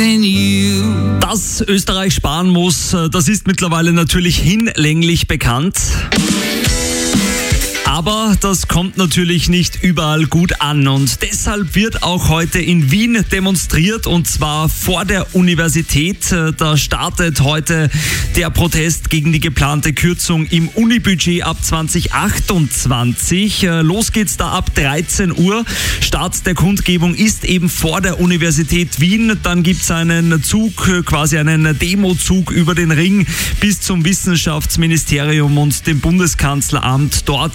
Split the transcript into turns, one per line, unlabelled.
than you.
Dass Österreich sparen muss, das ist mittlerweile natürlich hinlänglich bekannt. Aber das kommt natürlich nicht überall gut an und deshalb wird auch heute in Wien demonstriert und zwar vor der Universität. Da startet heute der Protest gegen die geplante Kürzung im Unibudget ab 2028. Los geht's da ab 13 Uhr. Start der Kundgebung ist eben vor der Universität Wien. Dann gibt's einen Zug, quasi einen Demozug über den Ring bis zum Wissenschaftsministerium und dem Bundeskanzleramt. Dort